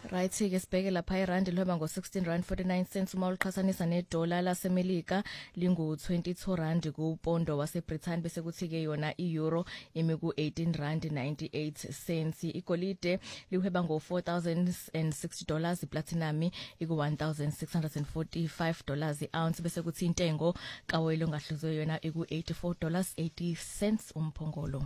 Right, ke sibheke lapha irandi lihweba ngo-16.49 uma uliqhathanisa nedola lasemelika lingu-22 rand kupondo waseBrithani, bese kuthi-ke yona i-euro imi ku-18.98 igolide lihweba ngo-$4,060, iplatinum iku-$1,645 i-ounce, bese kuthi intengo kawoyilo ongahluzwe yona iku-$84.80 umphongolo.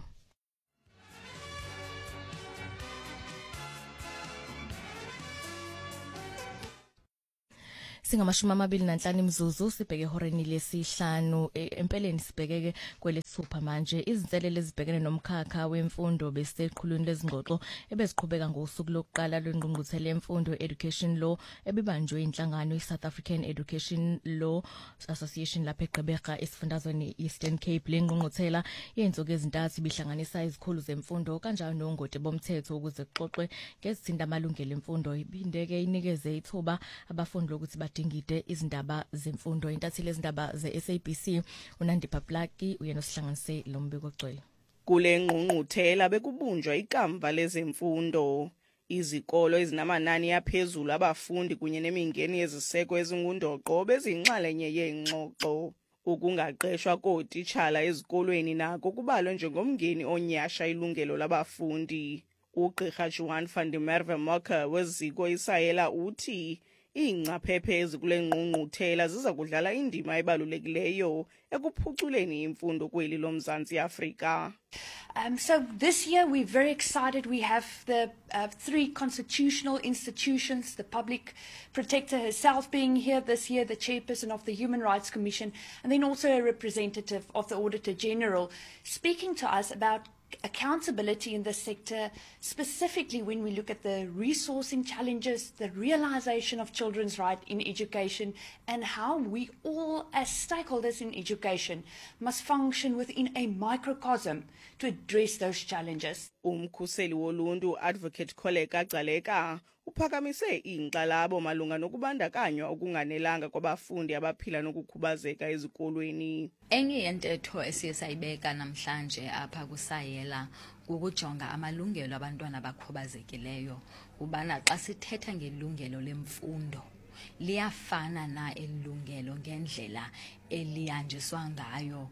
Singamashumi 25 imzuzu sibheke ehoreni lesihlanu, empeleni sibhekeke kwelesithupha manje. Izinselele ezibhekene nomkhakha wemfundo beseqhulwini lezingxoxo ebeziqhubeka ngosuku lokuqala lwengqungquthela yemfundo education law ebibanjwe inhlangano iSouth African Education Law Association lapha eGqeberha esifundazweni Eastern Cape. Le ngqungquthela yenzuku ezintathu bihlanganisa izikhulu zemfundo kanjalo nongoti bomthetho ukuze kuxoxwe ngezithinta amalungelo emfundo, iphindeke inikeze ithuba abafundi lokuthi badingide izindaba zemfundo. Intatheli ezindaba ze-SABC uNandipha Plaki uyena osihlanganise lo mbiko ogcwele. Kule ngqungquthela bekubunjwa ikamva lezemfundo, izikolo ezinamanani aphezulu abafundi kunye nemingeni yeziseko ezingundoqo beziyingxalenye yengxoxo. Ukungaqeshwa kootitshala ezikolweni nako kubalwe njengomngeni onyasha ilungelo labafundi. Ugqirha Juan van der Merwe Mocker weziko isayela uthi ingcaphephe ezikule ngqungquthela ziza kudlala indima ebalulekileyo ekuphuculeni imfundo kweli loMzantsi Afrika. So this year we're very excited. We have the 3 constitutional institutions, the Public Protector herself being here this year, the chairperson of the Human Rights Commission, and then also a representative of the Auditor General speaking to us about accountability in this sector, specifically when we look at the resourcing challenges, the realization of children's right in education, and how we all as stakeholders in education must function within a microcosm to address those challenges. Umkhuseli woluntu Advocate Kholeka Gcaleka uphakamise inkxalabo malunga nokubandakanywa okunganelanga kwabafundi abaphila nokukhubazeka ezikolweni. Enye yentetho esiye sayibeka namhlanje apha kusayela ukujonga amalungelo abantwana abakhubazekileyo, ubana xa sithetha ngelungelo lemfundo liyafana na elungelo ngendlela eliyanjiswa ngayo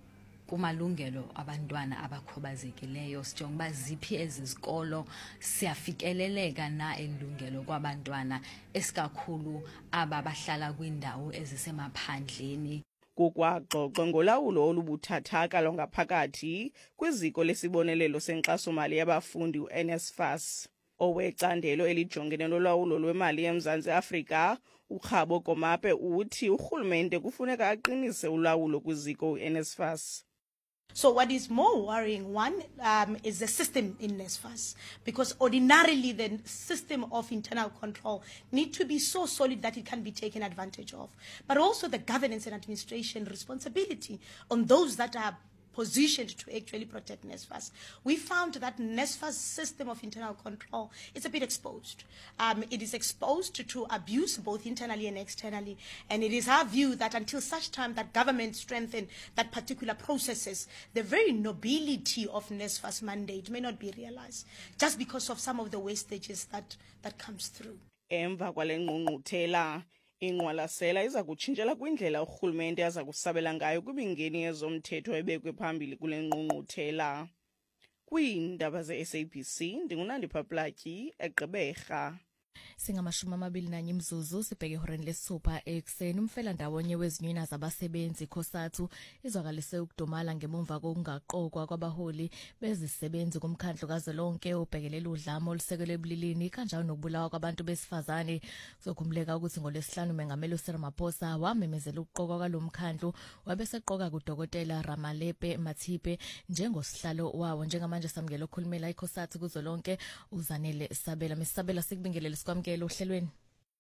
kumalungelo abantwana abakhubazekileyo. Sijonga uba ziphi ezizikolo siyafikeleleka na elungelo kwabantwana esikakhulu aba bahlala kwiindawo ezisemaphandleni. Kukwaxoxwa ngolawulo olubuthathaka longaphakathi kwiziko lesibonelelo senkxaso-mali yabafundi uNSFAS. Owecandelo elijongene nolawulo lwemali eMzantsi Afrika uRhabo Komape uthi urhulumente kufuneka aqinise ulawulo kwiziko uNSFAS. So what is more worrying, one, is the system in NSFAS, because ordinarily the system of internal control need to be so solid that it can be taken advantage of, but also the governance and administration responsibility on those that are positioned to actually protect NSFAS. We found that NSFAS system of internal control is a bit exposed. It is exposed to abuse both internally and externally, and it is our view that until such time that government strengthen that particular processes, the very nobility of NSFAS mandate may not be realized just because of some of the wastages that comes through. Emva kwale ngqungquthela inqwalasela iza kutshintshela kwindlela urhulumente aza kusabela ngayo kwimingeni yezomthetho ebekwe phambili kule ngqungquthela. Kwiindaba ze-SABC ndinguNandipha Plaki eGqeberha. Singamashumi 21 imzuzu sibheke ehoreni lesithupha ekuseni. Umfelandawonye wezinyunyana zabasebenzi COSATU izwakalise ukudumala ngemumva kokungaqokwa kwabaholi bezisebenzi kumkhandlu kazwelonke obhekelela udlame olusekelwe ebulilini kanjalo nokubulawa kwabantu besifazane. Sokhumuleka ukuthi ngolesihlanu uMengameli uCyril Ramaphosa wamemezela ukuqokwa kwalomkhandlu wabeseqoka kuDokotela Ramalepe Mathipe njengosihlalo wawo. Njengamanje samukela okhulumela iCOSATU kuzwelonke uZanele Sabela. Mesabela sikubingelele sikwamukela ohlelweni.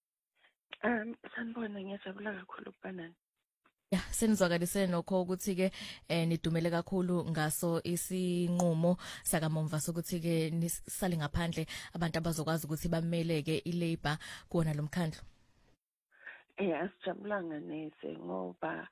Sanibona, ngiyajabula kakhulu ukubanani. Ya, senizwakalise nokho ukuthi ke nidumele kakhulu ngaso isinqumo sakamomva sokuthi ke nisale ngaphandle abantu abazokwazi ukuthi bameleke iLabor kuona lomkhandlu. Asijabulanga neze ngoba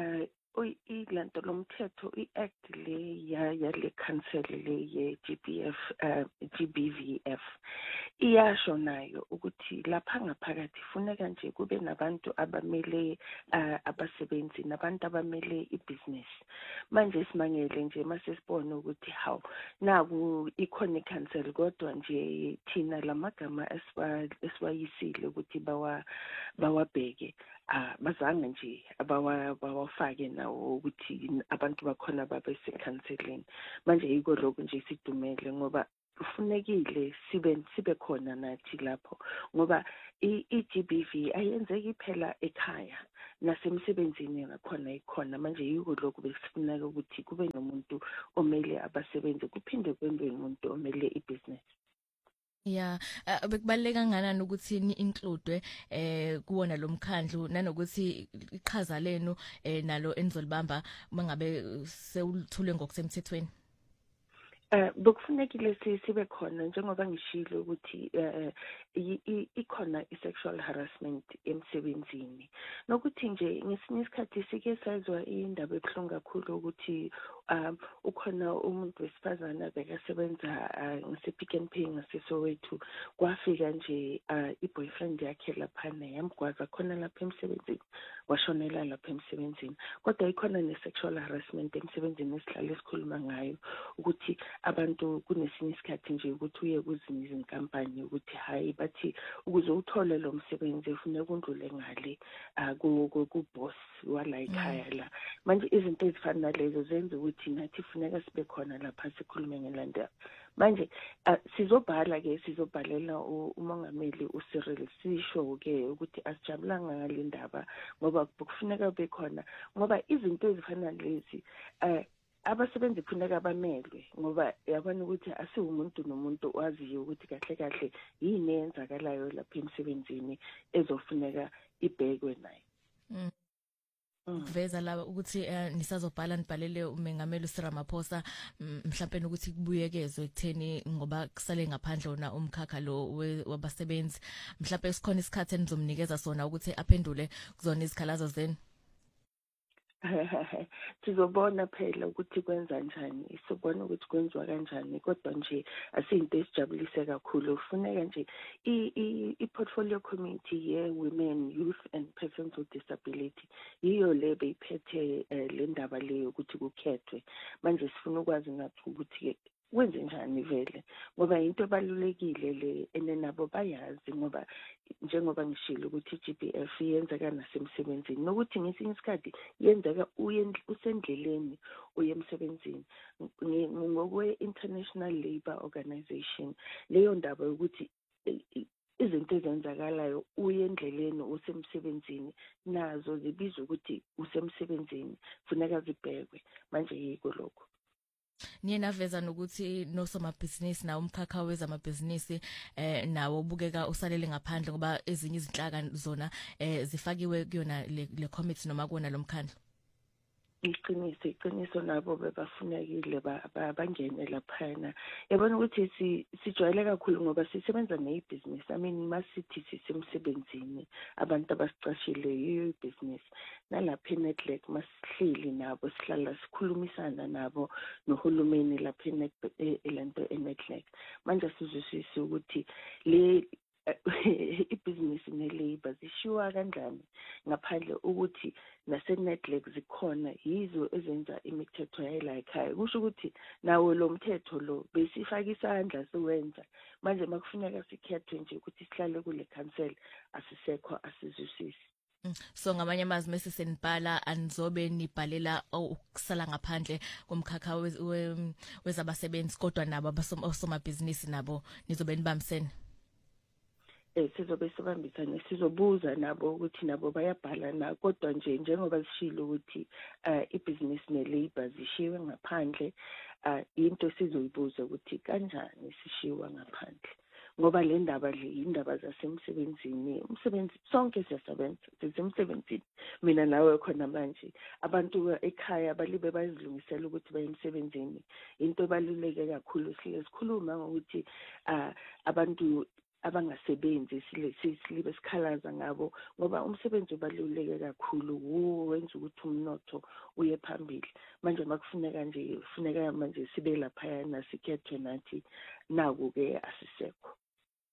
ilento lomthetho i-act le yale council le ye-GBVF iyasho nayo ukuthi lapha ngaphakathi funeka nje kube nabantu abamele abasebenzi nabantu abamele ibusiness. Manje simangele nje masesibona ukuthi how naku ikhona i-council kodwa nje thina lamagama esiwayisile ukuthi bawabheke bazange nje bawafake nawo ukuthi abantu bakhona babe se-counseling. Manje yiko lokho nje sidumele ngoba kufunekile sibe khona nathi lapho ngoba i-GBV ayenzeki phela ekhaya nasemsebenzini ngakhona ikhona. Manje yiko lokho besifuneka ukuthi kube nomuntu omele abasebenzi kuphinde kube nomuntu omele ibusiness. Ya bekubaleka kangakanani ukuthi include kuwona lomkhandlu nanokuthi iqhaza lenu nalo enizolibamba mangabe sewuthule ngokusemthethweni? Bekufunekile sibe khona njengoba ngishilo ukuthi ikhona i-sexual harassment emsebenzini nokuthi nje ngesinye isikhathi sike sayizwa indaba ebuhlungu kakhulu ukuthi ukhona umuntu wesifazana bekasebenza ngase-Pick n Pay ngaseSoweto kwafika nje i-boyfriend yakhe laphana yamgwaza khona lapha emsebenzini washonela lapha emsebenzini. Kodwa ikhona ne-sexual harassment emsebenzini esihlale sikhuluma ngayo ukuthi abantu kunesinye isikhathi nje ukuthi uye kwezinye izinkampani ukuthi hayi bathi ukuze uthole lo msebenzi ufuneka undlule ngale ku-boss wala ekhaya la. Manje izinto ezifana nalezo zenza ukuthi nathi funeka sibe khona lapha sikhulume ngelandaba. Manje sizobhalela umongameli uCyril sisho-ke ukuthi asijabulanga ngale ndaba ngoba kufuneka bekhona ngoba izinto ezifana nalezi abasebenzi kufuneka bamelwe ngoba yabona ukuthi asiwumuntu nomuntu waziyo ukuthi kahle kahle yini eyenzakalayo lapha emsebenzini ezofuneka ibhekwe nayo. Veza la ukuthi nisazobhala nibhalele umengameli uSiramaphosa mhlawumbe ukuthi kubuyekezwe ekutheni ngoba kusale ngaphandle wona umkhakha lo wabasebenzi mhlawumbe sikhona isikhathi enizomnikeza sona ukuthi aphendule kuzona izikhalazo zenu. Sizobona phela ukuthi kwenza njani sobona ukuthi kwenziwa kanjani kodwa nje asiyinto esijabulise kakhulu. Kufuneka nje i-portfolio committee ye-women, youth and persons with disability yiyo le beyiphethe le ndaba leyo ukuthi kukhethwe. Manje sifuna ukwazi ngathi ukuthi wenze njani vele ngoba into ebalulekile le enenabo bayazi ngoba njengoba ngishilo ukuthi i-GBF yenzeka nasemsebenzini nokuthi ngesinye isikhathi yenzeka usendleleni uye emsebenzini ngokwe-International Labour Organization. Leyo ndaba ukuthi izinto ezenzakalayo uye endleleni usemsebenzini nazo zibizwa ukuthi usemsebenzini funeka zibhekwe. Manje yiko lokho niye naveza nokuthi nosomabhizinisi nawo umkhakha wezamabhizinisi nawo ubukeka usalele ngaphandle ngoba ezinye izinhlaka zona zifakiwe kuyona le committee noma kuona lomkhandlu. Iqiniso nabo bebafunekile bangene laphana. Yabona ukuthi sijwayele kakhulu ngoba sisebenza nebusiness. I mean masithi sisemsebenzini abantu abasicashile yiyo ibusiness nalapha eNedlac masihleli nabo sihlala sikhulumisana nabo nohulumeni lapha elento eNedlac. Manje sizwisisa ukuthi le ibhizinisi nelabor zishiwa kanjani ngaphandle ukuthi naseNedlac zikhona yizo ezenza imithetho yayila ekhaya. Kusho ukuthi nawo lo mthetho lo besifaka isandla siwenza. Manje makufuneka sikhethwe nje ukuthi sihlale kule council asisekho asizwisisi. So ngamanye amazwi mase senibhala anizobe nibhalela ukusala ngaphandle komkhakha wezabasebenzi kodwa nabo osomabhizinisi nabo nizobe nibambisene. Sizobe sibambisane sizobuza nabo ukuthi nabo bayabhala na kodwa nje njengoba sishilo ukuthi ibusiness nelabor zishiwe ngaphandle into sizoyibuza ukuthi kanjani sishiwa ngaphandle ngoba le ndaba le indaba zasemsebenzini umsebenzi sonke siyasebenza sisemsebenzini mina nawe khona manje abantu ekhaya balibe bazilungisela ukuthi baye emsebenzini into ebaluleke kakhulu sikhuluma ngokuthi abantu abangasebenzi silibe sikhalaza ngabo ngoba umsebenzi ubaluleke kakhulu wenza ukuthi umnotho uye phambili. Manje makufuneka nje kufuneka manje sibe lapha na sikhethwe nathi naku ke asisekho.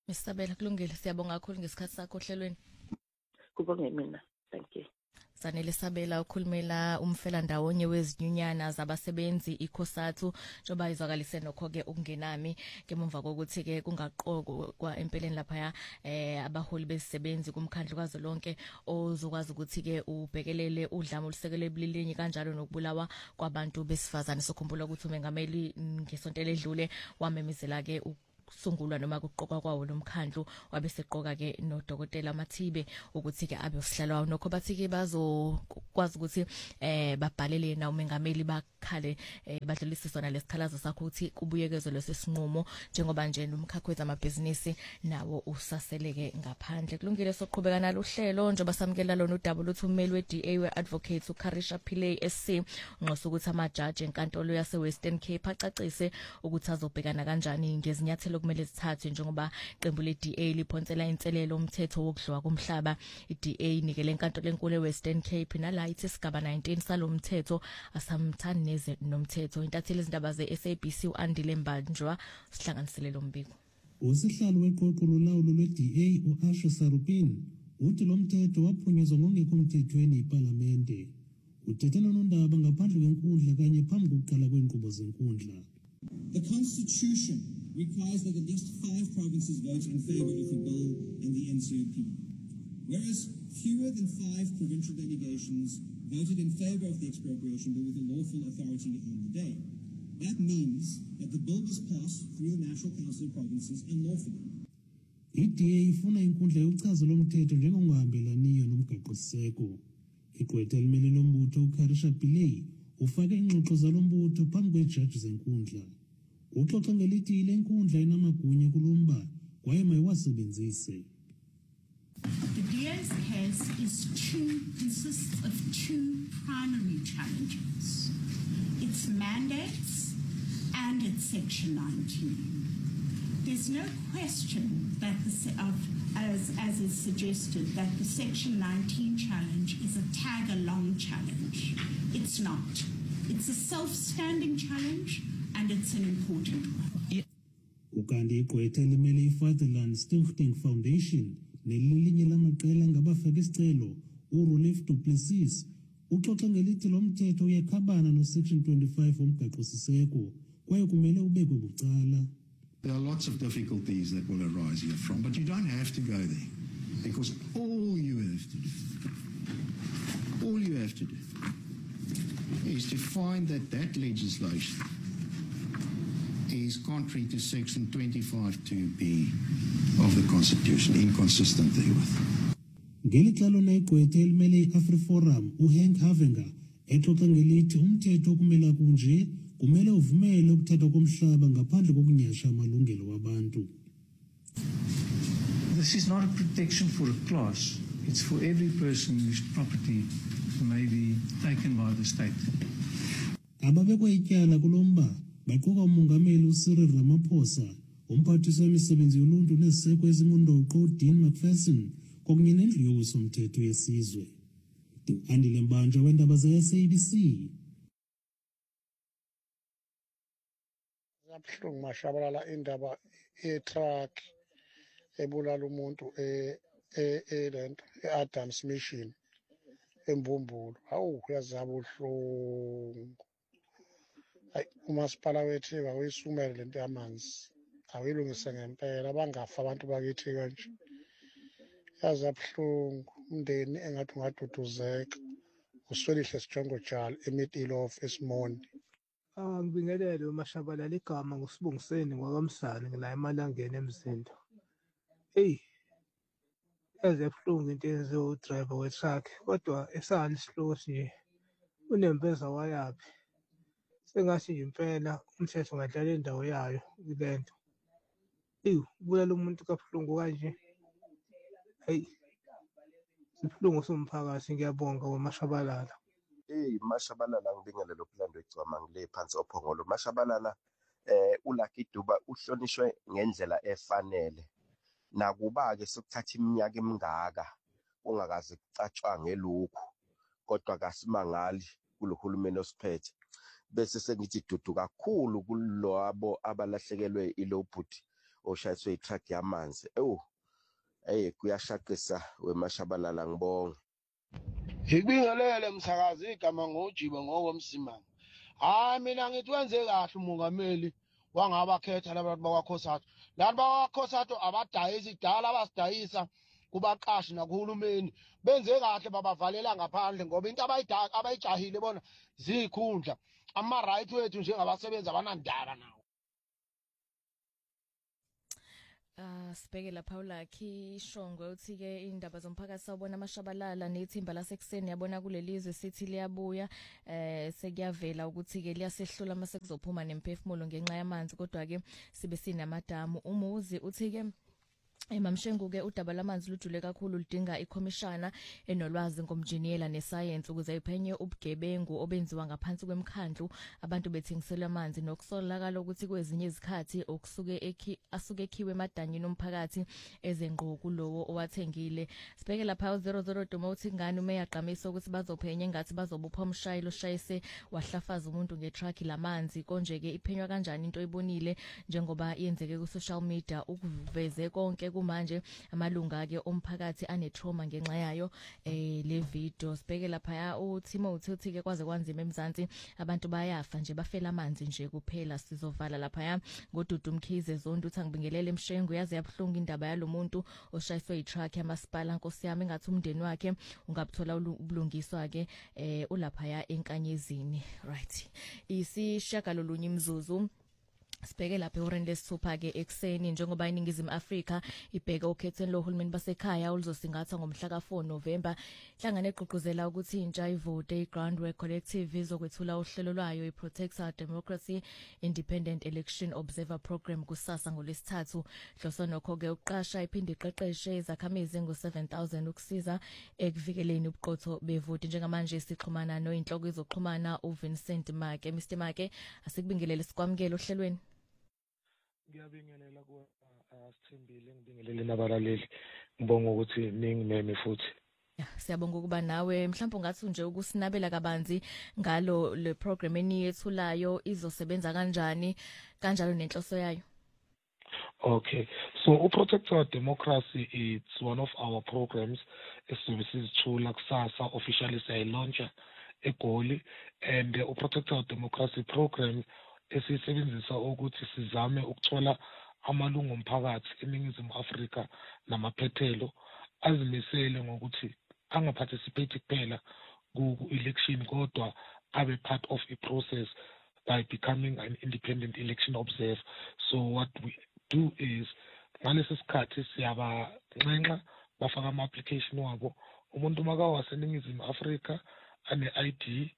Misabela kulungile siyabonga kakhulu ngesikhathi sakho ohlelweni. Kubonge mina. Thank you. Sanele Sabela ukhulumela umfela ndawonye wezinyunyana zabasebenzi ikhosathu njoba izwakalise nokho ke ukungenami ngemumva kokuthi ke kungaqoko kwa empeleni lapha abaholi bezisebenzi kumkhandlu kazolonke ozokwazi ukuthi ke ubhekelele udlame olusekele ebulilinyi kanjalo nokubulawa kwabantu besifazane. Sokhumbula ukuthi umengameli ngesonto ledlule wamemezela ke kusungulwa noma kuqoqwa kwawo lomkhandlu wabeseqoka ke noDokotela Mathibe ukuthi ke abe usihlalo nokho bathi ke bazokwazi ukuthi babhalele na umengameli bakhale badlulise sona lesikhalazo sakho ukuthi kubuyekezwe lesinqumo njengoba nje umkhakha wezamabhizinisi nawo usaseleke ngaphandle. Kulungile soqhubeka nalo uhlelo njengoba samukela lona udaba luthi ummeli weDA weadvocates uKarisha Pillay SC unqosa ukuthi amajaji enkantolo yase Western Cape acacise ukuthi azobhekana kanjani ngezinyathelo kumele zithathwe njengoba iqembu leDA liphonsela inselelo umthetho wokudliwa komhlaba. iDA inikele enkantolo enkulu eWestern Cape nala ithi isigaba 19 salomthetho asamthani neze nomthetho. Intatheli izindaba zeSABC uAndile Mbanjwa sihlanganisele lo mbiko. Usihlalo weqoqo lolawulo lweDA uAsha Sarupin uthi lo mthetho waphunyezwa ngongekho emthethweni yiParlamente. Uthethe nonondaba ngaphandle kwenkundla kanye phambi kokuqala kwenkqubo zenkundla. The Constitution requires that at least 5 provinces vote in favour of the bill and the NCOP, whereas fewer than 5 provincial delegations voted in favour of the expropriation bill with the lawful authority on the day. That means that the bill was passed through the National Council of Provinces unlawfully. iDA ifuna inkundla yokuchaza lo mthetho njengongahambelaniyo nomgaqo-siseko. Igqwetha elimele lombutho uKarisha Pillay ufake ingxoxo zalombutho phambi kwejaji zenkundla. Uxoxa ngelithi le nkundla inamagunya kulomba kwaye mayiwasebenzise. The DA's case consists of 2 primary challenges: its mandates and its Section 19. There's no question that as is suggested, that the Section 19 challenge is a tag-along challenge. It's not. It's a self-standing challenge, and it's an important one. Ukanti igqwetha elimele iFatherland Stichting Foundation nelinye lamaqela ngabafaka isicelo uRolif Du Plessis uxoxa ngelithi lo mthetho uyakhabana no-Section 25 womgaqo-siseko kwaye kumele ubekwe bucala. There are lots of difficulties that will arise here from, but you don't have to go there, because all you have to do is to find that legislation is contrary to Section 25(2)(b) of the Constitution, inconsistent therewith. Ngelixa lona igqwetha elimele iAfriforum uHank Havenga exoxa ngelithi umthetho okumela kunje kumele uvumele ukuthathwa komhlaba ngaphandle kokunyasha amalungelo wabantu. This is not a protection for a class. It's for every person whose property may be taken by the state. Ababekwe ityala kulomba baquka umongameli uCyril Ramaphosa, umphathiswa wemisebenzi yoluntu neziseko ezingundoqo uDean McPherson kwakunye nendlu yowiso-mthetho yesizwe. Andile Mbanjwa wendaba zeSABC. Buhlungu mashabalala indaba etruck ebulala umuntu lento eAdams Mission eMbumbulu. Hawu yazaba uhlungu. Hayi umasipala wethu awuyisumele lento yamanzi. Awuyilungise ngempela bangafa abantu bakithi kanje. Yazabuhlungu umndeni engathi ungaduduzeka. Uswelihle Sijongo Jala eMiddleof eSimondi. Ngibingelele uMashabalala igama ngusibungiseni ngwakamsana ngila emalangeni emzindo. Yaze ebuhlungu into eyenziwa udriver wetruck kodwa esali isihlosi nje unempeza wayapi. Sengathi nje impela umthetho ungadlala indawo yayo kulento. Ubulala umuntu kabuhlungu kanje. Sibuhlungu somphakathi ngiyabonga uMashabalala. Mashabalala ngibingelele lophilando egcwama ngile phansi ophongolo. Mashabalala uLucky Dube uhlonishwe ngendlela efanele. Nakuba ke sokuthatha iminyaka emingaka ungakaze kucatshwa ngelokhu kodwa kasimangali kulohulumeni osiphethe. Bese sengithi dudu kakhulu kulabo abalahlekelwe ilobhuti oshayiswe itruck yamanzi kuyashaqisa weMashabalala ngibonge. Ngibingelele msakazi igama ngoJibo ngokomsimanga. Hayi mina ngithi wenze kahle umongameli wangabakhetha labantu bakwaKhosato. Labantu bakwaKhosato abadayisa idala abasidayisa kubaqashi nakuhulumeni. Benze kahle babavalela ngaphandle ngoba into abayijahile bona zikhundla. Ama right wethu njengabasebenzi abanandaba nawo. Sibheke lapha uLucky Shongwe uthi-ke indaba zomphakathi sawubona amashabalala nethimba lasekuseni yabona kulelizwe sithi liyabuya sekuyavela ukuthi-ke liyasehlula mase kuzophuma nemphefumulo ngenxa yamanzi kodwa-ke sibe sinamadamu. Umuzi uthi-ke Mamshengu-ke udaba lamanzi lujule kakhulu ludinga ikhomishana enolwazi ngomjiniyela nesayensi ukuze iphenye ubugebengu obenziwa ngaphansi kwemkhandlu abantu bethengisela amanzi nokusolakala ukuthi kwezinye izikhathi asuke ekhiwe emadanyini omphakathi ezengqo kulowo owathengile. Sibheke lapha 00 Doma uthi ngani ume yaqamisa ukuthi bazophenye engathi bazobupha umshayeli oshayise wahlafaza umuntu ngetruck lamanzi konje-ke iphenywa kanjani into ebonile njengoba yenzeke ku social media ukuveze konke kumanje amalunga-ke omphakathi anetrauma ngenxa yayo le video. Sibheke lapha uTimothy uthi-ke kwaze kwanzima eMzansi abantu bayafa nje bafela amanzi nje kuphela. Sizovala lapha ngoDudu Mkhize Zondo uthi angibingelele Mshengu yazi yabuhlungu indaba yalomuntu oshayiswe itruck yamasipala Nkosi yami engathi umndeni wakhe ungabuthola ubulungiswa-ke ulapha enkanyezini. Right, isishagalolunye imzuzu sibheke lapha ehoreni lesithupha-ke ekuseni njengoba iNingizimu Afrika ibheka okhethweni lohulumeni basekhaya oluzosingatha ngomhla ka-4 November. Inhlangano egqugquzela ukuthi intsha ivote iGroundwork Collective izokwethula uhlelo lwayo iProtect Our Democracy Independent Election Observer Program kusasa ngolesithathu. Hloswa nokho-ke uqasha iphinde iqeqeshe izakhamizi ngo-7,000 ukusiza ekuvikeleni ubuqotho bevoti. Njengamanje sixhumana noyinhloko izoxhumana uVincent Make. Mr Make, asikubingelele sikwamukele ohlelweni. Ngiyabingelela Sithembile ngibingelele nabalaleli ngibonga ukuthi ningimeme futhi. Siyabonga ukuba nawe mhlawumbe ungathi nje ukusinabela kabanzi ngalo le program eniyethulayo izosebenza kanjani kanjalo nenhloso yayo. Okay, so uProtect Our Democracy, it's one of our programs esizobe thula kusasa officially siyayilauncha eGoli, and uProtect Our Democracy program esisebenzisa ukuthi sizame ukuthola amalungu omphakathi eNingizimu Afrika namaphethelo azimisele ngokuthi angaparticipate kuphela ku-election kodwa abe part of a process by becoming an independent election observer. So what we do is ngalesi sikhathi siyabanxenxa bafaka ama-application wabo. Umuntu makawaseNingizimu Afrika ane-ID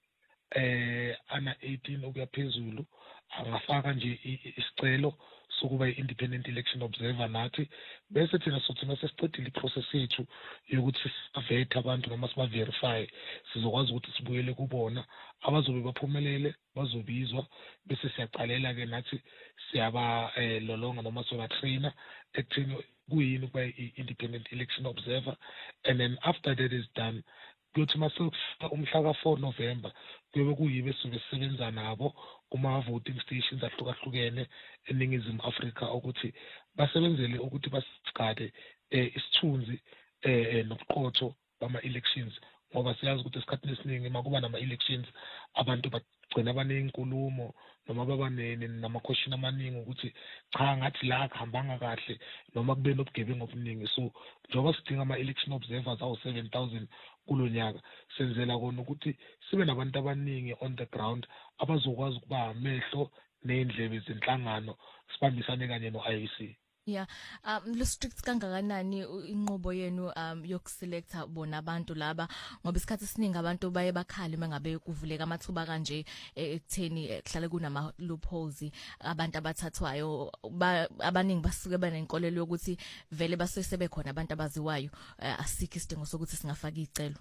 ana 18 ukuya phezulu angafaka nje isicelo sokuba i-independent election observer nathi bese thina sothi masesiqedile iprocess yethu yokuthi sivethe abantu noma siba-verify sizokwazi ukuthi sibuyele kubona abazobe baphumelele bazobizwa bese siyaqalela-ke nathi siyaba-lolonga noma siyabatraina ekuthini kuyini ukuba i-independent election observer, and then after that is done kuyothi masekufa umhla ka-4 November kuyobe kuyibe sisebenza nabo kuma-voting stations ahlukahlukene eNingizimu Afrika ukuthi basebenzele ukuthi basigade isithunzi nobuqotho bama-elections ngoba siyazi ukuthi esikhathini esiningi uma kuba nama-elections abantu bagcina baney'nkulumo noma baba nama-question amaningi ukuthi cha ngathi la akuhambanga kahle noma kube nobugebengu obuningi. So njengoba sidinga ama-election observers awu-7,000 kulo nyaka senzela kona ukuthi sibe nabantu abaningi on the ground abazokwazi ukuba amehlo ney'ndlebe zenhlangano sibambisane kanye no-IEC. Yeah, lo strict kangakanani inqubo yenu yokuselecta bona abantu laba ngoba isikhathi esiningi abantu baye bakhale mangabe kuvuleka amathuba kanje ekutheni kuhlale kunama loopholes abantu abathathwayo abaningi basuke banenkolelo yokuthi vele basesebe khona abantu abaziwayo asikho isidingo sokuthi singafaka izicelo.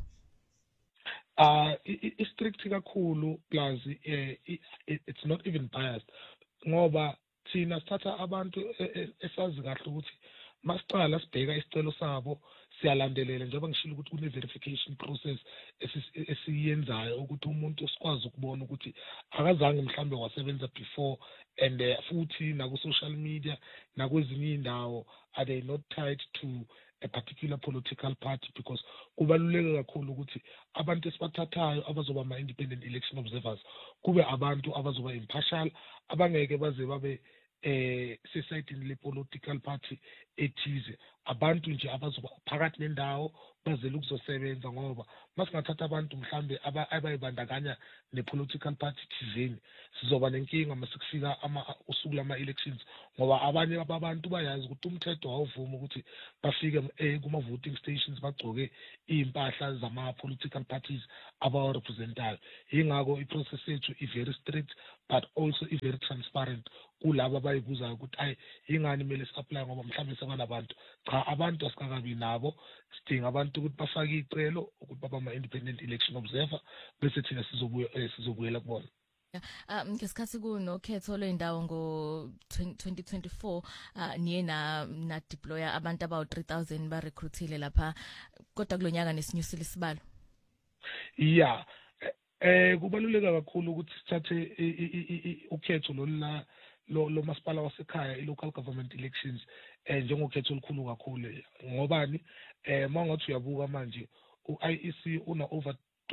Strict kakhulu plus it's not even biased ngoba thina sithatha abantu esazi kahle ukuthi masiqala sibheka isicelo sabo siyalandelela njengoba ngishilo ukuthi kune verification process esiyenzayo ukuthi umuntu sikwazi ukubona ukuthi akazange mhlambe wasebenza before and futhi naku social media nakwezinye indawo are they not tied to a particular political party, because kubaluleke kakhulu ukuthi abantu esibathathayo abazoba ama-independent election observers kube abantu abazoba impartial, abangeke baze babe sesayidini le-political party ethize, abantu nje abazoba phakathi nendawo bazele ukuzosebenza, ngoba masingathatha abantu mhlambe abayibandakanya ne-political party thizeni sizoba nenkinga masikufika usuku lama-elections, ngoba abanye abantu bayazi ukuthi umthetho awuvumi ukuthi bafike kuma-voting stations bagcoke iy'mpahla zama-political parties abawarepresentayo. Yingakho i-process yethu i-very strict but also i-very transparent kulabo abayibuzayo ukuthi ayi yingani kumele si-apply ngoba mhlawumbe sebanabantu. Cha, abantu asikakabi nabo, sidinga abantu ukuthi bafake iy'celo ukuthi baba ama-independent election observer bese thina sizobuyela kubona. Ngesikhathi kunokhetho lwendawo ngo-2024 niye na deploya abantu abawu-3000 barecruitile lapha, kodwa kulonyaka nesinyusile isibalo. Yeah, kubaluleka kakhulu ukuthi sithathe ukhetho lo masipala wasekhaya, i-local government elections, njengokhetho olukhulu kakhulu. Ngobani? Mangathi uyabuka manje u-IEC una over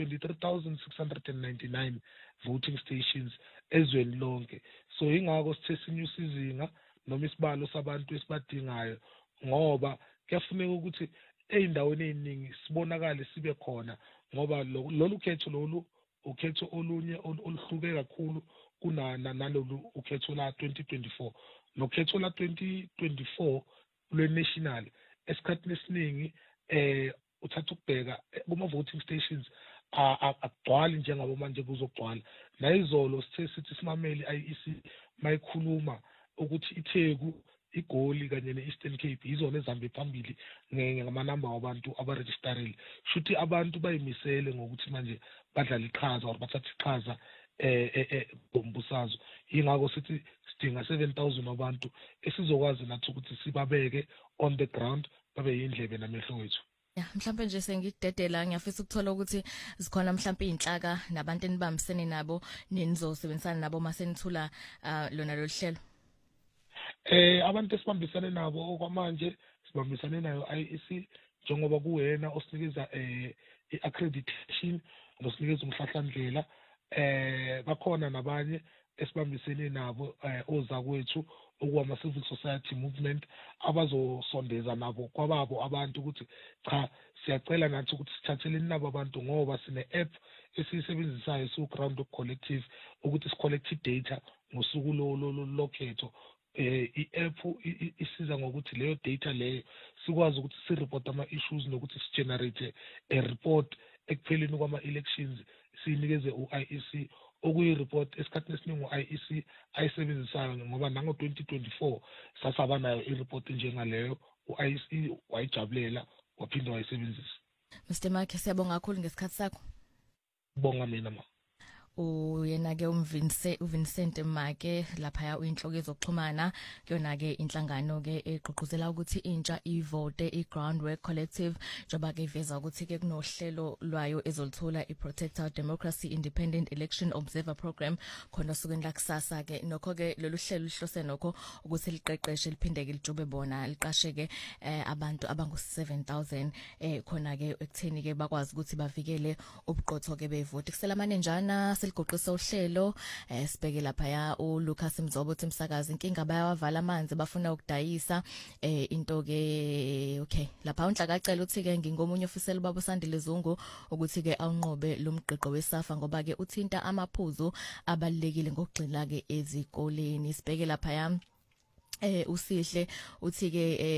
23,699 voting stations ezweni lonke. So ingakho sithe sinyusa izinga noma isibalo sabantu esibadingayo, ngoba kuyafuneka ukuthi ey'ndaweni ey'ningi sibonakale sibe khona, ngoba lolu khetho lolu ukhetho olunye oluhluke kakhulu nalolu ukhetho la 2024. Nokhetho la 2024 lwe-national esikhathini esiningi uthatha ukubheka kuma-voting stations akugcwali njengabo manje kuzogcwala. Nayizolo sithe sithi simamele i-IEC mayikhuluma ukuthi iTheku, iGoli kanye ne-Eastern Cape yizona ezihambe phambili ngamanamba wabantu abarejistarile. Shuthi abantu bayimisele ngokuthi manje badlala iqhaza or bathatha iqhaza ngombusazwe. Yingakho sithi sidinga 7,000 abantu esizokwazi nathi ukuthi sibabeke on the ground babe yindlebe namehlo wethu. Yeah, mhlawumbe nje sengidedela ngiyafisa ukuthola ukuthi zikhona mhlawumbe inhlaka nabantu enibambisene nabo nenizosebenzisana nabo masenithula lona lo hlelo. Abantu esibambisane nabo okwamanje sibambisane nayo IEC njengoba kuwena osinikeza i-accreditation nosinikeza umhlahlandlela. Bakhona nabanye esibambisene nabo ozakwethu okuwama-civil society movement abazosondeza nabo kwababo abantu ukuthi cha siyacela nathi ukuthi sithatheleni nabo abantu, ngoba sine-app esiyisebenzisayo siwu-Ground Up Collective ukuthi si-collect data ngosuku lokhetho. I-app isiza ngokuthi leyo data leyo sikwazi ukuthi si-report ama-issues nokuthi si-generate a report ekupheleni kwama-elections siyinikeze u-IEC okuyi-report esikhathini esiningi u-IEC ayisebenzisayo, ngoba nango-2024 sasaba nayo i-report njengaleyo u-IEC wayijabulela waphinde wayisebenzisa. Mr. Makhe, siyabonga kakhulu ngesikhathi sakho. Bonga mina ma. Uyena-ke uVincent Makhe laphaya uyinhloko ezokuxhumana kuyona-ke inhlangano-ke egqugquzela ukuthi intsha ivote i-Groundwork Collective, njengoba-ke iveza ukuthi-ke kunohlelo lwayo ezoluthola i-Protect Our Democracy Independent Election Observer Program khona osukwini lakusasa-ke. Nokho-ke lolu hlelo lihlose nokho ukuthi liqeqeshe liphinde-ke lijube bona liqashe-ke abantu abangu-7,000 khona-ke ekutheni-ke bakwazi ukuthi bavikele ubuqotho-ke bevoti. Kuselamanenjana ligoqisa uhlelo sibheke laphaya uLucas Mzobo uthi msakazi inkinga bayawavala amanzi bafuna ukudayisa into ke okay lapha unhlakacela uthi ke ngingomunye ofisela baba Sandile Zungu ukuthi ke awunqobe lo mgqiqo wesafa ngoba ke uthinta amaphuzu abalekile ngokugxila ke ezikoleni. Sibheke laphaya usihle uthi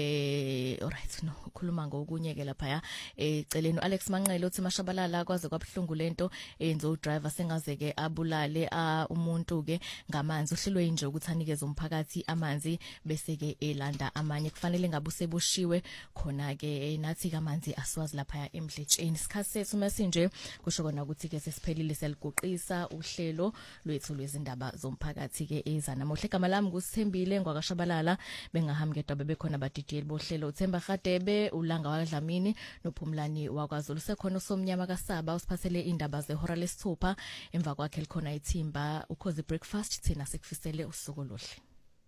ke alright no ukhuluma ngokunye ke lapha eceleni Alex Manqele uthi mashabalala kwaze kwabhlungu lento enze udriver sengaze ke abulale umuntu ke ngamanzi uhlelwe nje ukuthi anikeze umphakathi amanzi bese ke elanda amanye kufanele ngabe useboshiwe khona ke nathi kamanzi aswazi lapha emdletsheni. Isikhathi sethu masinje kusho kona ukuthi ke sesiphelile seliguqisa uhlelo lwethu lwezindaba zomphakathi ke ezana mohle. Igama lami ngusithembile ngwakashabala Mashabalala bengahambi ngedwa bebekhona abadidiyeli bohlelo uThemba Radebe, uLanga waKadlamini noPhumlani waKwaZulu. Sekhona uSomnyama kaSaba usiphathele indaba zehora lesithupha, emva kwakhe likhona ithimba ukhozi breakfast. Thina sikufisele usuku oluhle.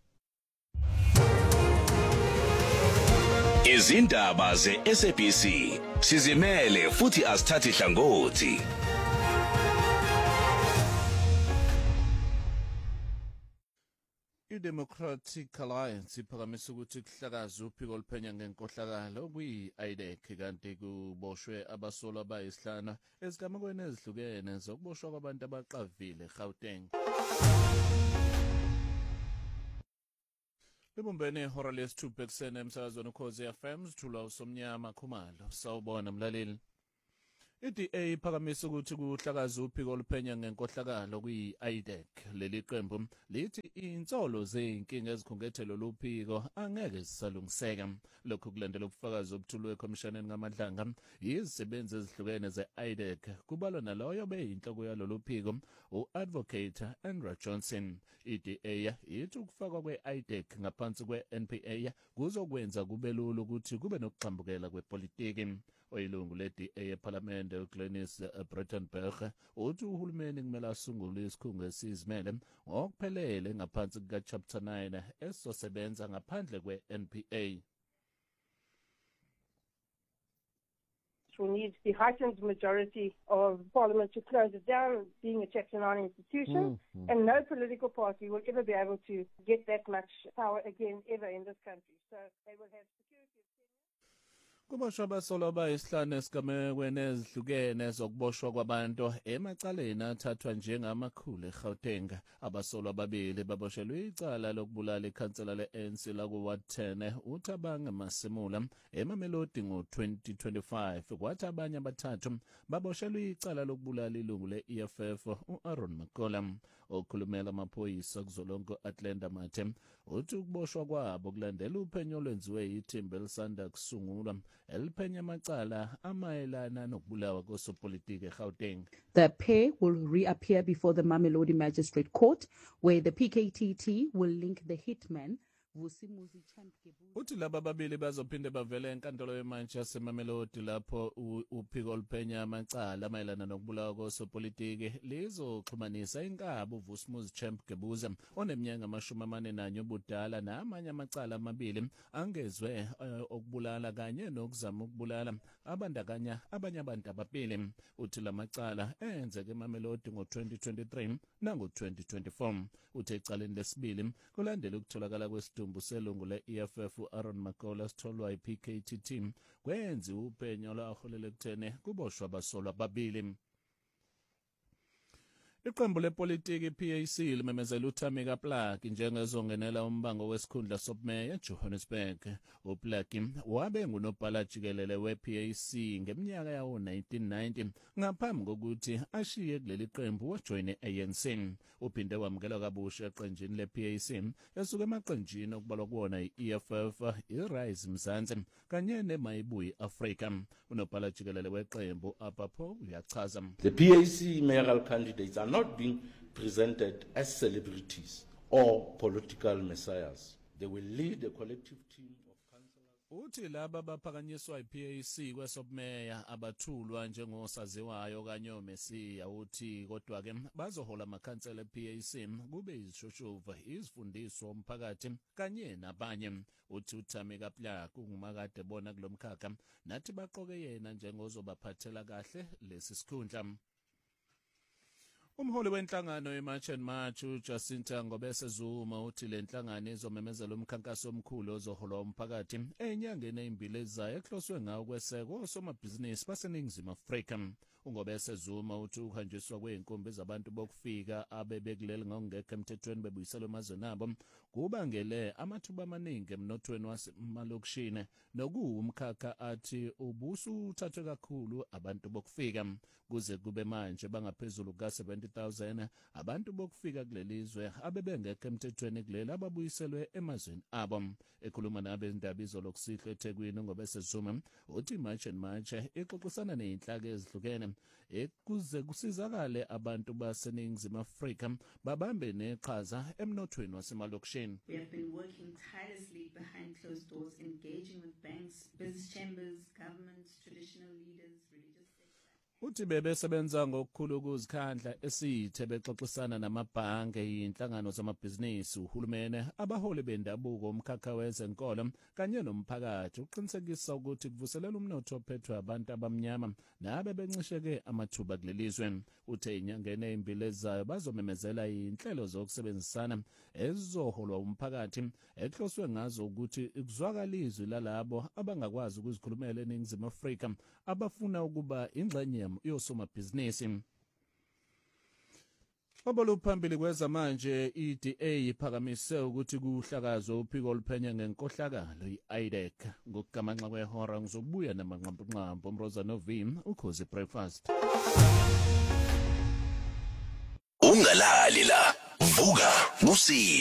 Izindaba ze-SABC sizimele futhi asithathi hlangothi. I-Democratic Alliance iphakamisa ukuthi kuhlakaza uphiko oluphenya ngenkohlakalo kuyi-IDEC kanti kuboshwe abasolwa abayisihlanu ezigamekweni ezihlukene zokuboshwa kwabantu abaqavile eGauteng. Libumbene ihora lesithupha ekuseni emsakazweni Ukhozi FM sithula uSomnyama Khumalo. Sawubona mlaleli. I-DA iphakamisa ukuthi kuhlakaza uphiko oluphenya ngenkohlakalo kuyi-IDEC. Leli qembu lithi insolo zeyinkinga ezikhungethelo lophiko angeke zisalungiseka. Lokhu kulandela ubufakazi obuthulwe eKhomishaneni ngamadlanga yizisebenzi ezihlukene ze-IDEC kubalwa naloyo beyinhloko yalolu phiko u-Advocate Andrew Johnson. I-DA ithi ukufakwa kwe-IDEC ngaphansi kwe-NPA kuzokwenza kube lula ukuthi kube nokuxambukela kwepolitiki. Oyilungu le-DA ePhalamende uGlenis Breitenberg uthi uhulumeni kumele asungule isikhungo esizimele ngokuphelele ngaphansi kuka-Chapter 9 esizosebenza ngaphandle kwe-NPA. We need the heightened majority of Parliament to close it down, being a Chapter 9 institution, and no political party will ever be able to get that much power again ever in this country. So they will have security. Kuboshwa abasolwa abayisihlanu esigamekweni ezihlukene zokuboshwa kwabantu emacaleni athathwa njengamakhulu eGauteng. Abasolwa ababili baboshelwe icala lokubulala ikhansela le-ANC lakuWard 10 uThabang Masemula eMamelodi ngo-2025. Kwathi abanye abathathu baboshelwe icala lokubulala ilungu le-EFF u-Aaron Makola. Okhulumela amaphoyisa kuzolonke Atlanta Mathe uthi ukuboshwa kwabo kulandela uphenyo olwenziwe yithimba elisanda kusungulwa eliphenya amacala amayelana nokubulawa kosopolitiki eGauteng. The pair will reappear before the Mamelodi Magistrate Court, where the PKTT will link the hitman Vusimuzi Champ Gebuza. Uthi laba babili bazophinde bavele enkantolo yemantshi yaseMamelodi lapho uphiko oluphenya amacala amayelana nokubulawa kosopolitiki lizoxhumanisa inkabo uVusimuzi Champ Gebuza oneminyaka 41 ubudala namanye amacala amabili angezwe okubulala kanye nokuzama ukubulala abandakanya abanye abantu ababili. Uthi lamacala enzeke eMamelodi ngo-2023 nango-2024. Uthe icaleni lesibili kulandela ukutholakala kwesidumbu selungu le-EFF u-Aaron Makola sitholwa i-PKTT kwenzi uphenyo lwaholela ekutheni kuboshwa abasolwa ababili. Iqembu lepolitiki PAC limemezela uThamika Plaatje njengezongenela umbango wesikhundla sobumeya eJohannesburg. uPlaatje wabe ngunobhala jikelele we-PAC ngeminyaka yawo-1990 ngaphambi kokuthi ashiye kuleli qembu wajoyine i-ANC. Uphinde wamukelwa kabusha eqenjini le-PAC esuka emaqenjini okubalwa kuwona i-EFF, iRise Mzansi kanye neMayibuyi Afrika. Unobhala jikelele weqembu apapho uyachaza. The PAC mayoral candidates are not being presented as celebrities or political messiahs. They will lead a collective team of councillors. Uthi laba baphakanyiswa iPAC kwesobumeya abathulwa njengosaziwayo kanye omesiya. Uthi kodwa ke bazohola amakhansela ePAC kube izishoshuva izifundiswa umphakathi kanye nabanye. Uthi uThamika Plaatje kungumakade bona kulomkhakha nathi baqoke yena njengozobaphathela kahle lesi sikhundla. Umholi wenhlangano yeMarch and March uJacinta Ngobese Zuma uthi le nhlangano izomemezela umkhankaso omkhulu ozoholwa umphakathi enyangeni ezimbili ezayo ehloswe ngawo kweseko osomabhizinisi baseNingizimu Afrika. uNgobese Zuma uthi ukuhanjiswa kweinkumbi zabantu bokufika abebekuleli ngokungekho emthethweni bebuyiselwe emazweni abo kubangele amathuba amaningi emnothweni wasemalokishini nokuwumkhakha athi ubusu uthathwe kakhulu abantu bokufika kuze kube manje bangaphezulu ka-70 120,000 abantu bokufika kulelizwe abebengekho emthethweni kuleli ababuyiselwe emazweni abo. Ekhuluma nabendaba izolo kusihlwa eThekwini ngoBesezuma uthi March and March ixoxisana nezinhlaka ezihlukene ukuze kusizakale abantu baseNingizimu Afrika babambe neqhaza emnothweni wasemalokishini. We have been working tirelessly behind closed doors, engaging with banks, business chambers, governments, traditional leaders, religious sector. Uthi bebesebenza ngokukhulu ukuzikhandla esithe bexoxisana namabhange, inhlangano zamabhizinisi, uhulumene, abaholi bendabuko, umkhakha wezenkolo kanye nomphakathi uqinisekisa ukuthi kuvuselela umnotho ophethwe abantu abamnyama nabe bencisheke amathuba kulelizwe. Uthe inyangeni ezimbili ezayo bazomemezela inhlelo zokusebenzisana ezizoholwa umphakathi ehloswe ngazo ukuthi kuzwakala izwi lalabo abangakwazi ukuzikhulumela eNingizimu Afrika abafuna ukuba ingxenye yosomabhizinisi. Oboluphambili kwezamanje iDA iphakamise ukuthi kuhlakazwe uphiko oluphenya ngenkohlakalo iIDEC. Ngokugamanxa kwehora ngizobuya namanqampunqampu uMroza Novim ukhozi breakfast. Ungalali la, vuka, musi.